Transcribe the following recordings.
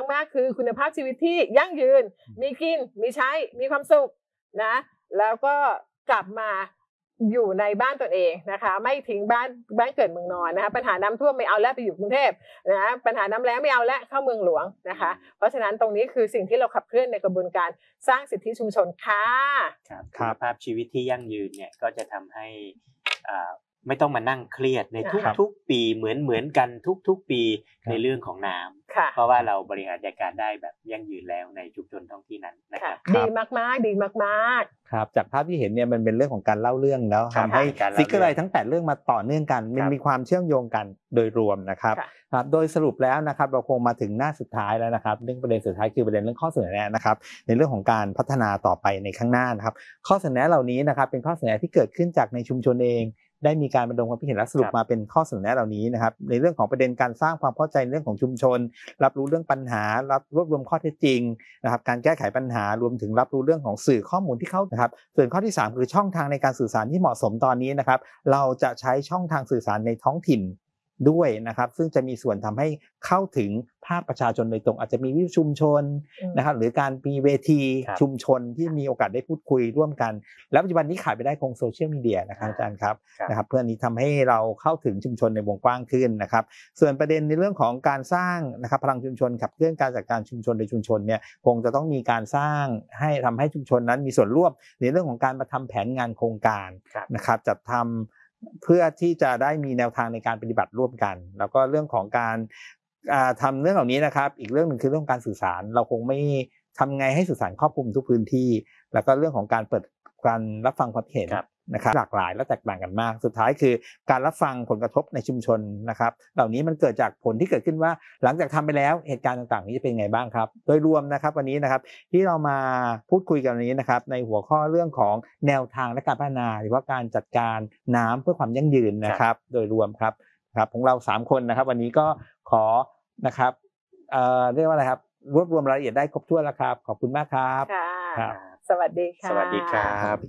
มากๆคือคุณภาพชีวิตที่ยั่งยืนมีกินมีใช้มีความสุขนะแล้วก็กลับมาอยู่ในบ้านตนเองนะคะไม่ทิ้งบ้านเกิดเมืองนอนนะคะปัญหาน้ำท่วมไม่เอาแล้วไปอยู่กรุงเทพนะปัญหาน้ำแล้งไม่เอาแล้วเข้าเมืองหลวงนะคะเพราะฉะนั้นตรงนี้คือสิ่งที่เราขับเคลื่อนในกระบวนการสร้างสิทธิชุมชนค่ะครับคุณภาพชีวิตที่ยั่งยืนเนี่ยก็จะทำให้ไม่ต้องมานั่งเครียดในทุกๆปีเหมือนกันทุกๆปีในเรื่องของน้ำเพราะว่าเราบริหารจัดการได้แบบยั่งยืนแล้วในชุมชนท้องที่นั้นนะครับดีมากๆดีมากๆครับจากภาพที่เห็นเนี่ยมันเป็นเรื่องของการเล่าเรื่องแล้วทำให้ซิกเกอร์ไลน์ทั้ง8เรื่องมาต่อเนื่องกันมันมีความเชื่อมโยงกันโดยรวมนะครับโดยสรุปแล้วนะครับเราคงมาถึงหน้าสุดท้ายแล้วนะครับเรื่องประเด็นสุดท้ายคือประเด็นเรื่องข้อเสนอแนะนะครับในเรื่องของการพัฒนาต่อไปในข้างหน้านะครับข้อเสนอแนะเหล่านี้นะครับเป็นข้อเสนอแนะที่เกิดขึ้นจากในชุมชนเองได้มีการระดมความคิดเห็นและสรุปมาเป็นข้อเสนอแนะเหล่านี้นะครับในเรื่องของประเด็นการสร้างความเข้าใจในเรื่องของชุมชนรับรู้เรื่องปัญหารวบรวมข้อเท็จจริงนะครับการแก้ไขปัญหารวมถึงรับรู้เรื่องของสื่อข้อมูลที่เข้านะครับส่วนข้อที่3คือช่องทางในการสื่อสารที่เหมาะสมตอนนี้นะครับเราจะใช้ช่องทางสื่อสารในท้องถิ่นด้วยนะครับซึ่งจะมีส่วนทำให้เข้าถึงภาคประชาชนโดยตรงอาจจะมีวิทยุชุมชนนะครับหรือการมีเวทีชุมชนที่มีโอกาสได้พูดคุยร่วมกันแล้วปัจจุบันนี้ขาดไปได้คงโซเชียลมีเดียนะครับอาจารย์ครับนะครับเพื่อนี้ทำให้เราเข้าถึงชุมชนในวงกว้างขึ้นนะครับส่วนประเด็นในเรื่องของการสร้างนะครับพลังชุมชนขับเคลื่อนการจัดการชุมชนโดยชุมชนเนี่ยคงจะต้องมีการสร้างให้ทำให้ชุมชนนั้นมีส่วนร่วมในเรื่องของการมาทำแผนงานโครงการนะครับจัดทำเพื่อที่จะได้มีแนวทางในการปฏิบัติร่วมกันแล้วก็เรื่องของการทำเรื่องเหล่านี้นะครับอีกเรื่องนึงคือเรื่องการสื่อสารเราคงไม่ทำไงให้สื่อสารครอบคลุมทุกพื้นที่แล้วก็เรื่องของการเปิดการรับฟังความเห็นนะครับหลากหลายและแตกต่างกันมากสุดท้ายคือการรับฟังผลกระทบในชุมชนนะครับเหล่านี้มันเกิดจากผลที่เกิดขึ้นว่าหลังจากทำไปแล้วเหตุการณ์ต่างๆนี้จะเป็นไงบ้างครับโดยรวมนะครับวันนี้นะครับที่เรามาพูดคุยกันวันนี้นะครับในหัวข้อเรื่องของแนวทางและการพัฒนาหรือว่าการจัดการน้ำเพื่อความยั่งยืนนะครับโดยรวมครับของเรา3คนนะครับวันนี้ก็ขอนะครับเรียกว่าอะไรครับรวบรวมรายละเอียดได้ครบถ้วนแล้วครับขอบคุณมากครับค่ะสวัสดีค่ะสวัสดีครับ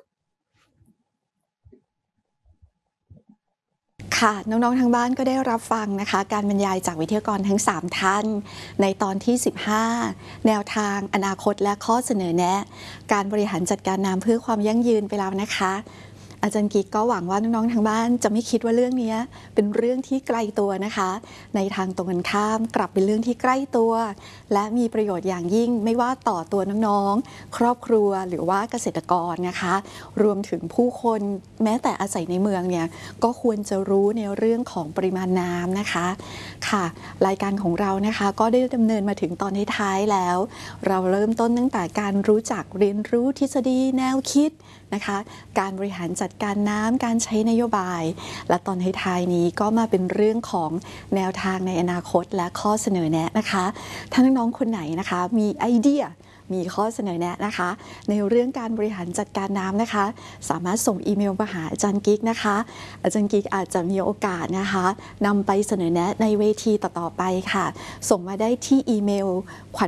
ค่ะน้องๆทางบ้านก็ได้รับฟังนะคะการบรรยายจากวิทยากรทั้ง3ท่านในตอนที่15แนวทางอนาคตและข้อเสนอแนะการบริหารจัดการน้ำเพื่อความยั่งยืนไปแล้วนะคะอาจารย์กิ๊กก็หวังว่าน้องๆทางบ้านจะไม่คิดว่าเรื่องนี้เป็นเรื่องที่ไกลตัวนะคะในทางตรงกันข้ามกลับเป็นเรื่องที่ใกล้ตัวและมีประโยชน์อย่างยิ่งไม่ว่าต่อตัวน้องๆครอบครัวหรือว่าเกษตรกรนะคะรวมถึงผู้คนแม้แต่อาศัยในเมืองเนี่ยก็ควรจะรู้ในเรื่องของปริมาณน้ำนะคะค่ะรายการของเรานะคะก็ได้ดำเนินมาถึงตอนท้ายแล้วเราเริ่มต้นตั้งแต่การรู้จักเรียนรู้ทฤษฎีแนวคิดนะคะการบริหารจัดการน้ำการใช้นโยบายและตอนท้ายนี้ก็มาเป็นเรื่องของแนวทางในอนาคตและข้อเสนอแนะนะคะถ้าน้องๆคนไหนนะคะมีไอเดียมีข้อเสนอแนะนะคะในเรื่องการบริหารจัดการน้ำนะคะสามารถส่งอีเมลมาหาอาจารย์กิ๊กนะคะอาจารย์กิ๊กอาจจะมีโอกาสนะคะนำไปเสนอแนะในเวทีต่อๆไปค่ะส่งมาได้ที่อีเมล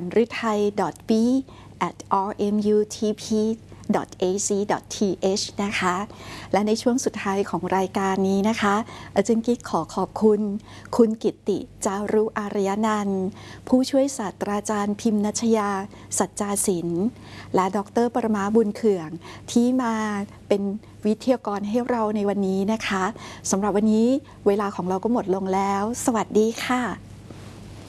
kwanritai.b@rmutp .ac.th นะคะและในช่วงสุดท้ายของรายการนี้นะคะอาจารย์กิ๊กขอบคุณคุณกิตติจารุอารยนันท์ผู้ช่วยศาสตราจารย์พิมพ์นัชยาสัจจาศิลป์และดร.ปรมาบุญเขื่องที่มาเป็นวิทยากรให้เราในวันนี้นะคะสำหรับวันนี้เวลาของเราก็หมดลงแล้วสวัสดีค่ะ